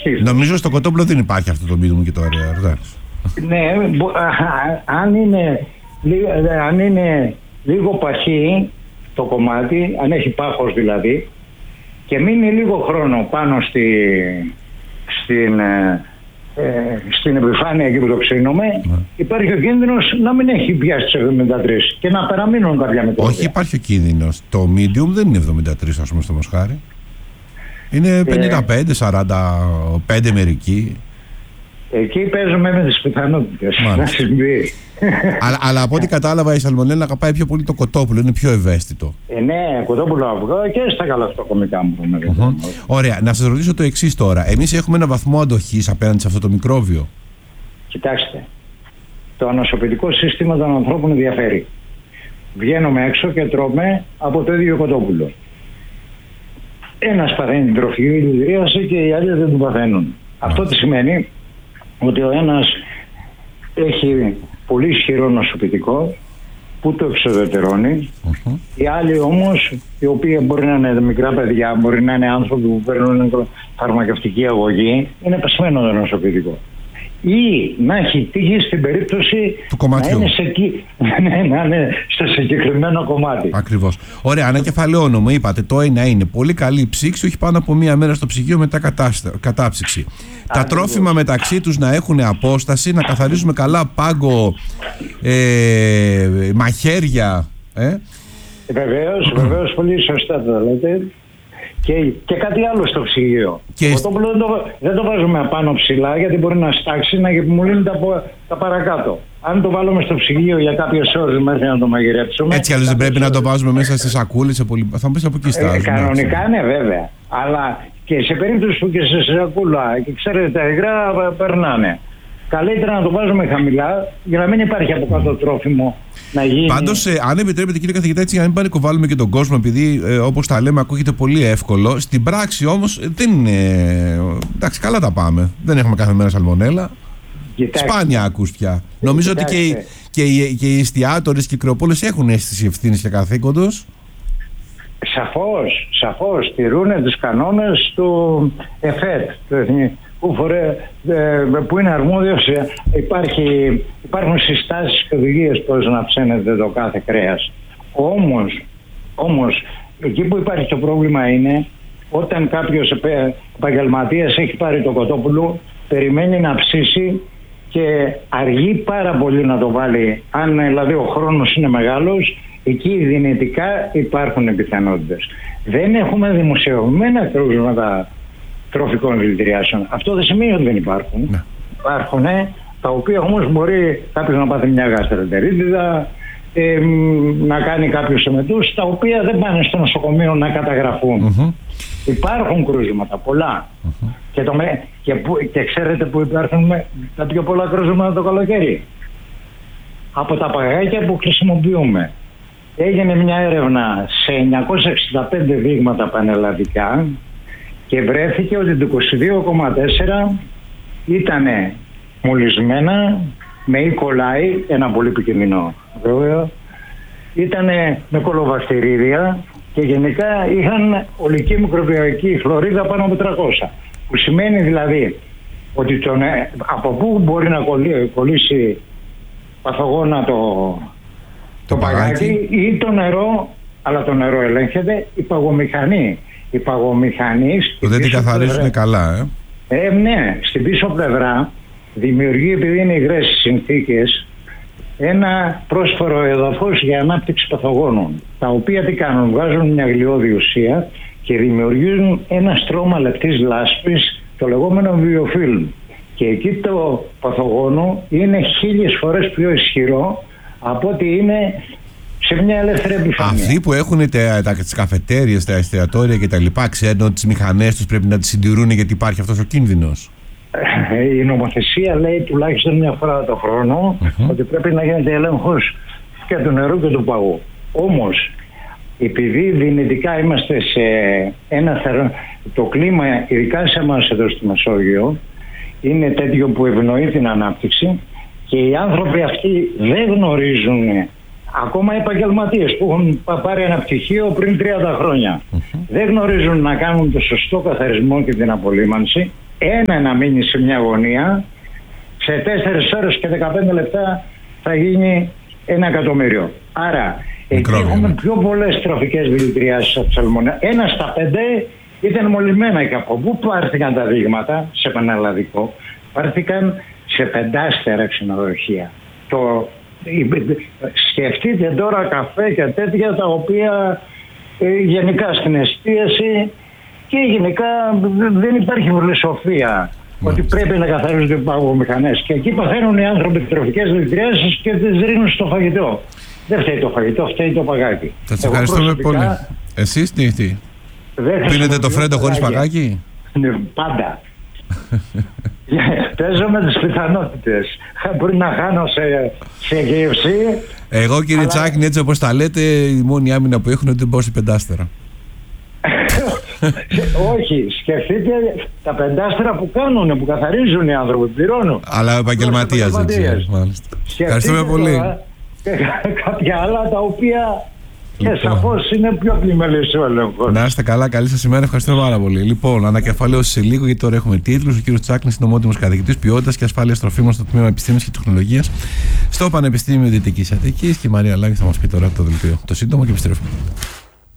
συστήσω. Νομίζω στο κοτόπουλο δεν υπάρχει αυτό το medium και το rare. Ναι, αν είναι λίγο παχύ το κομμάτι, αν έχει πάχος δηλαδή, και μείνει λίγο χρόνο πάνω στην επιφάνεια εκεί που το ξύνουμε, υπάρχει ο κίνδυνος να μην έχει πιάσει τις 73 και να παραμείνουν κάποια μικρόβια. Όχι, υπάρχει ο κίνδυνος. Το medium δεν είναι 73, ας πούμε, στο μοσχάρι. Είναι 55, 45 μερικοί. Εκεί παίζουμε με τις πιθανότητες να συμβεί. Αλλά από ό,τι κατάλαβα, η σαλμονέλα αγαπάει πιο πολύ το κοτόπουλο, είναι πιο ευαίσθητο. Ναι, κοτόπουλο αυγό και στα γαλακτοκομικά μου. Ωραία, να σας ρωτήσω το εξής τώρα. Εμείς έχουμε ένα βαθμό αντοχής απέναντι σε αυτό το μικρόβιο. Κοιτάξτε, το ανοσοποιητικό σύστημα των ανθρώπων διαφέρει. Βγαίνουμε έξω και τρώμε από το ίδιο κοτόπουλο. Ένας παθαίνει την τροφική δηλητηρίαση και οι άλλοι δεν την παθαίνουν. Αυτό τι σημαίνει? Ότι ο ένας έχει πολύ ισχυρό νοσοποιητικό που το εξοδετερώνει. Οι άλλοι όμως, οι οποίοι μπορεί να είναι μικρά παιδιά, μπορεί να είναι άνθρωποι που παίρνουν φαρμακευτική αγωγή, είναι πεσμένο το νοσοποιητικό. Ή να έχει τύχει στην περίπτωση του κομματιού. Να είναι στο συγκεκριμένο κομμάτι. Ακριβώς. Ωραία, ανακεφαλαιώνω, είπατε το ένα είναι πολύ καλή ψήξη, όχι πάνω από μία μέρα στο ψυγείο μετά κατάψυξη. Τα τρόφιμα μεταξύ τους να έχουν απόσταση, να καθαρίζουμε καλά πάγκο, μαχαίρια. Βεβαίως, πολύ σωστά το λέτε. Και κάτι άλλο στο ψυγείο. Το κοτόπουλο δεν το βάζουμε απάνω ψηλά, γιατί μπορεί να στάξει, να μολύνει τα παρακάτω. Αν το βάλουμε στο ψυγείο για κάποιες ώρες μέχρι να το μαγειρέψουμε. Έτσι αλλιώς δεν πρέπει να το βάζουμε μέσα στις σακούλες. Θα μου πεις από εκεί στάζουμε. Κανονικά ναι, βέβαια. Αλλά και σε περίπτωση που και σε σακούλα, και ξέρετε, τα υγρά περνάνε. Καλύτερα να το βάζουμε χαμηλά για να μην υπάρχει από κάτω τρόφιμο να γίνει. Πάντως, αν επιτρέπετε κύριε καθηγητά, έτσι για να μην πανικοβάλλουμε και τον κόσμο, επειδή όπως τα λέμε ακούγεται πολύ εύκολο, στην πράξη όμως δεν είναι. Εντάξει, καλά τα πάμε. Δεν έχουμε κάθε μέρα σαλμονέλα. Σπάνια ακούς πια. Νομίζω ότι και οι εστιατόρες και οι κρεοπόλες έχουν αίσθηση ευθύνης και καθήκοντος. Σαφώς τηρούν τους κανόνες του ΕΦΕΤ, του Εθνικού. Που είναι αρμόδιος, υπάρχουν συστάσεις και οδηγίες πώς να ψένεται το κάθε κρέας. Όμως εκεί που υπάρχει το πρόβλημα είναι όταν κάποιος επαγγελματίας έχει πάρει το κοτόπουλο, περιμένει να ψήσει και αργεί πάρα πολύ να το βάλει. Αν δηλαδή ο χρόνος είναι μεγάλος, εκεί δυνητικά υπάρχουν πιθανότητες. Δεν έχουμε δημοσιευμένα κρούσματα τροφικών δηλητηριάσεων. Αυτό δεν σημαίνει ότι δεν υπάρχουν. Ναι. Υπάρχουν, τα οποία όμως μπορεί κάποιος να πάθει μια γαστροεντερίτιδα, να κάνει κάποιους εμετούς, τα οποία δεν πάνε στο νοσοκομείο να καταγραφούν. Υπάρχουν κρούσματα, πολλά. Και ξέρετε που υπάρχουν τα πιο πολλά κρούσματα το καλοκαίρι? Από τα παγάκια που χρησιμοποιούμε. Έγινε μια έρευνα σε 965 δείγματα πανελλαδικά και βρέθηκε ότι το 22,4 ήταν μολυσμένα με E. coli, ένα πολύ επικίνδυνο βέβαια, ήταν με κολοβακτηρίδια και γενικά είχαν ολική μικροβιακή χλωρίδα πάνω από 300. Που σημαίνει δηλαδή ότι από πού μπορεί να κολλήσει παθογόνα το παγάκι ή το νερό, αλλά το νερό ελέγχεται, η παγομηχανή. Οι παγομηχανείς που δεν την καθαρίζουν καλά, ναι, στην πίσω πλευρά δημιουργεί, επειδή είναι υγρές συνθήκες, ένα πρόσφορο έδαφος για ανάπτυξη παθογόνων, τα οποία τι κάνουν? Βγάζουν μια γλιώδη ουσία και δημιουργούν ένα στρώμα λεπτής λάσπης, το λεγόμενο βιοφίλμ, και εκεί το παθογόνο είναι 1000 φορές πιο ισχυρό από ότι είναι σε μια ελεύθερη επιφάνεια. Αυτοί που έχουν τις καφετέριες, τα εστιατόρια κτλ. Ξέρουν ότι τις μηχανές τους πρέπει να τις συντηρούν γιατί υπάρχει αυτός ο κίνδυνος. Η νομοθεσία λέει τουλάχιστον μια φορά το χρόνο ότι πρέπει να γίνεται έλεγχος και του νερού και του παγού. Όμως, επειδή δυνητικά είμαστε σε το κλίμα, ειδικά σε εμάς εδώ στη Μεσόγειο, είναι τέτοιο που ευνοεί την ανάπτυξη και οι άνθρωποι αυτοί δεν γνωρίζουν. Ακόμα οι επαγγελματίες που έχουν πάρει ένα πτυχίο πριν 30 χρόνια δεν γνωρίζουν να κάνουν το σωστό καθαρισμό και την απολύμανση ένα να μείνει σε μια γωνία, σε 4 ώρες και 15 λεπτά θα γίνει 1 εκατομμύριο. Άρα εκεί έχουμε πιο πολλές τροφικές δηλητηριάσεις από σαλμονέλα. 1 στα 5 ήταν μολυμμένα. Και από πού πάρθηκαν τα δείγματα, σε πανελλαδικό, πάρθηκαν σε 5 ξενοδοχεία. Σκεφτείτε τώρα καφέ και τέτοια τα οποία γενικά στην εστίαση και γενικά δεν υπάρχει φιλοσοφία ότι πρέπει να καθαρίζονται οι παγωμηχανές. Και εκεί παθαίνουν οι άνθρωποι τροφικές δηλητηριάσεις και τις ρίχνουν στο φαγητό. Δεν φταίει το φαγητό, φταίει το παγάκι. Θα σας ευχαριστούμε πολύ. Εσείς τι? Πίνετε το φρέντο χωρίς παγάκι? Ναι, πάντα. Παίζω με τις πιθανότητες. Μπορεί να χάνω σε γεύση. Εγώ, κύριε Τσάκνη, έτσι όπως τα λέτε, η μόνη άμυνα που έχουν είναι ότι δεν πάω σε 5. Όχι, σκεφτείτε τα 5 που κάνουν, που καθαρίζουν οι άνθρωποι, πληρώνουν. Αλλά ο επαγγελματίας δεν ξέρει. Ευχαριστούμε πολύ. Κάποια άλλα τα οποία και σαφώς είναι πιο πλημελής ο έλεγχος. Να είστε καλά, καλή σας ημέρα, ευχαριστούμε πάρα πολύ. Λοιπόν, ανακεφαλαίωση σε λίγο, γιατί τώρα έχουμε τίτλους. Ο κύριος Τσάκνης είναι ομότιμος καθηγητής ποιότητας και ασφάλειας τροφίμων στο Τμήμα Επιστήμης και Τεχνολογίας στο Πανεπιστήμιο Δυτικής Αττικής. Και η Μαρία Λάγκη θα μας πει τώρα το δελτίο. Το σύντομο και επιστρέφουμε.